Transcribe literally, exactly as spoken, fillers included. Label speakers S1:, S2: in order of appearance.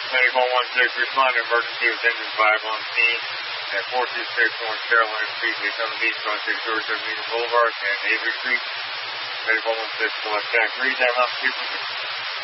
S1: medical one six, respond to emergency with engine five on scene at four two six North Carolina Street, Daytona Beach, on six thirty-seven Meter Boulevard, and Avery Street. Medical one six, select track, read that up,